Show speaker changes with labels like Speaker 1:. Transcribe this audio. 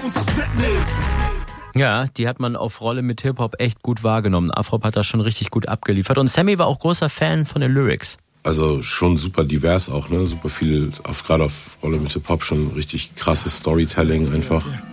Speaker 1: uns das wegnehmen.
Speaker 2: Ja, die hat man auf Rolle mit Hip-Hop echt gut wahrgenommen. Afrop hat das schon richtig gut abgeliefert. Und Sammy war auch großer Fan von den Lyrics.
Speaker 3: Also schon super divers auch, ne? Super viel, gerade auf Rolle mit Hip-Hop, schon richtig krasses Storytelling einfach.